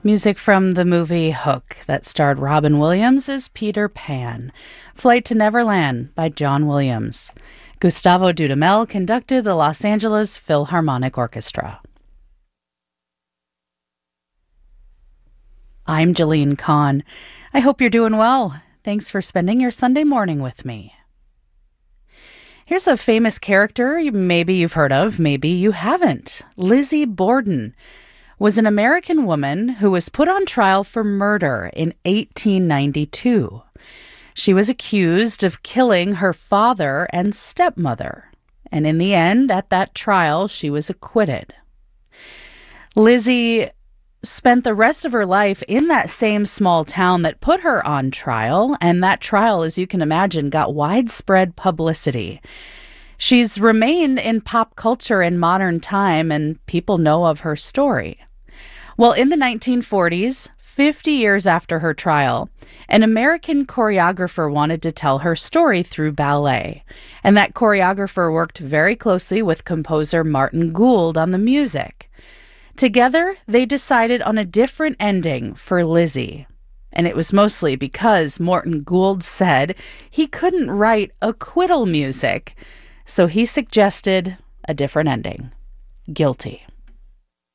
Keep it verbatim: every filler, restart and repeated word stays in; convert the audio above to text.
Music from the movie Hook that starred Robin Williams as Peter Pan. Flight to Neverland by John Williams. Gustavo Dudamel conducted the Los Angeles Philharmonic Orchestra. I'm Jeline Kahn. I hope you're doing well. Thanks for spending your Sunday morning with me. Here's a famous character maybe you've heard of, maybe you haven't. Lizzie Borden was an American woman who was put on trial for murder in eighteen ninety-two. She was accused of killing her father and stepmother, and in the end, at that trial, she was acquitted. Lizzie spent the rest of her life in that same small town that put her on trial, and that trial, as you can imagine, got widespread publicity. She's remained in pop culture in modern time, and people know of her story. Well, in the nineteen forties, fifty years after her trial, an American choreographer wanted to tell her story through ballet, and that choreographer worked very closely with composer Martin Gould on the music. Together, they decided on a different ending for Lizzie, and it was mostly because Martin Gould said he couldn't write acquittal music, so he suggested a different ending: guilty.